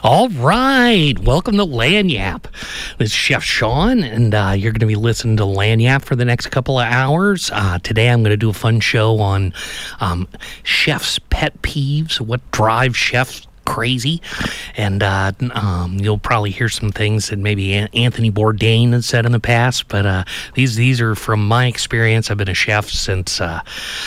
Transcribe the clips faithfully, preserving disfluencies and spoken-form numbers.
All right. Welcome to Lagniappe. This is Chef Sean, and uh, you're going to be listening to Lagniappe for the next couple of hours. Uh, today I'm going to do a fun show on um, chefs' pet peeves, what drives chefs crazy, and uh, um, you'll probably hear some things that maybe Anthony Bourdain has said in the past, but uh, these, these are from my experience. I've been a chef since... Uh,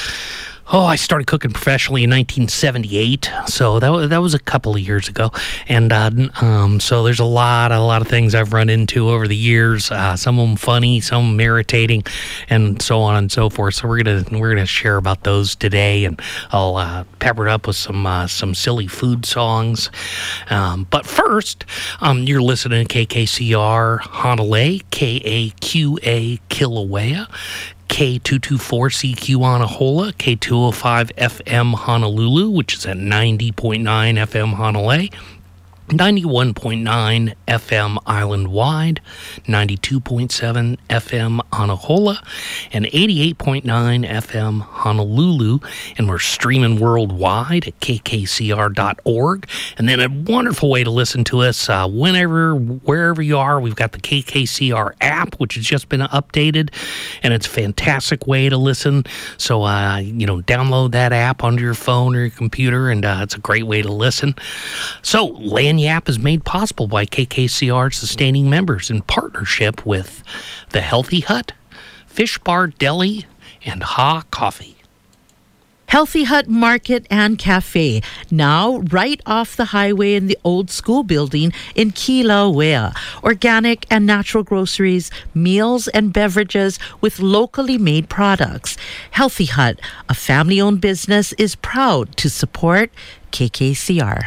Oh, I started cooking professionally in nineteen seventy-eight, so that was, that was a couple of years ago, and uh, um, so there's a lot, a lot of things I've run into over the years. Uh, some of them funny, some of them irritating, and so on and so forth. So we're gonna we're gonna share about those today, and I'll uh, pepper it up with some uh, some silly food songs. Um, but first, um, you're listening to K K C R Honolulu, K A Q A Kilauea, K two twenty-four C Q Anahola, K two oh five F M Honolulu, which is at ninety point nine F M Honolulu, ninety-one point nine F M island-wide, ninety-two point seven F M Anahola, and eighty-eight point nine F M Honolulu. And we're streaming worldwide at K K C R dot org. And then a wonderful way to listen to us uh, whenever, wherever you are. We've got the K K C R app, which has just been updated, and it's a fantastic way to listen. So, uh, you know, download that app onto your phone or your computer, and uh, it's a great way to listen. So, Lagniappe is made possible by K K C R sustaining members in partnership with The Healthy Hut, Fish Bar Deli, and Ha Coffee. Healthy Hut Market and Cafe, now right off the highway in the old school building in Kilauea. Organic and natural groceries, meals and beverages with locally made products. Healthy Hut, a family-owned business, is proud to support K K C R.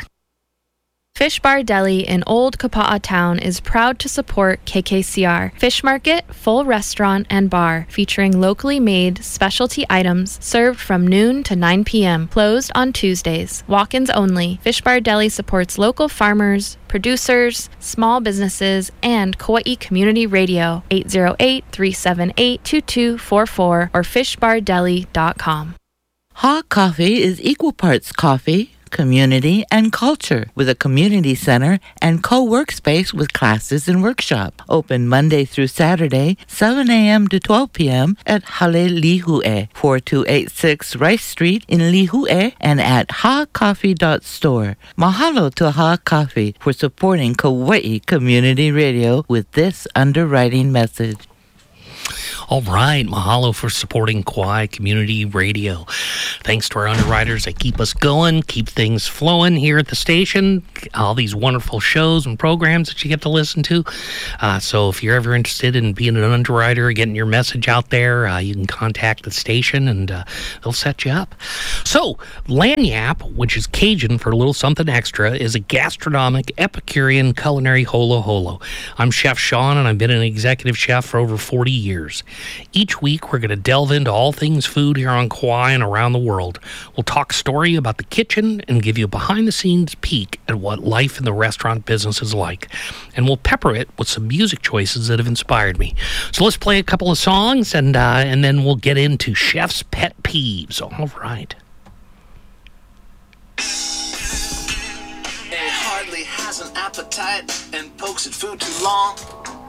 Fish Bar Deli in Old Kapa'a Town is proud to support K K C R. Fish market, full restaurant, and bar featuring locally made specialty items served from noon to nine p.m. Closed on Tuesdays. Walk-ins only. Fish Bar Deli supports local farmers, producers, small businesses, and Kauai Community Radio. eight oh eight, three seven eight, two two four four or fish bar deli dot com. Ha Coffee is equal parts coffee, community, and culture, with a community center and co-workspace with classes and workshop. Open Monday through Saturday, seven a.m. to twelve p.m. at Hale Lihue, forty-two eighty-six Rice Street in Lihue, and at ha coffee dot store. Mahalo to Ha Coffee for supporting Kauai Community Radio with this underwriting message. All right, mahalo for supporting Kauai Community Radio. Thanks to our underwriters that keep us going, keep things flowing here at the station, all these wonderful shows and programs that you get to listen to. Uh, so if you're ever interested in being an underwriter, getting your message out there, uh, you can contact the station and uh, they'll set you up. So, Lagniappe, which is Cajun for a little something extra, is a gastronomic, Epicurean culinary holo holo. I'm Chef Sean, and I've been an executive chef for over forty years. Each week, we're going to delve into all things food here on Kauai and around the world. We'll talk story about the kitchen and give you a behind-the-scenes peek at what life in the restaurant business is like. And we'll pepper it with some music choices that have inspired me. So let's play a couple of songs, and uh, and then we'll get into chef's pet peeves. All right. It hardly has an appetite and pokes at food too long.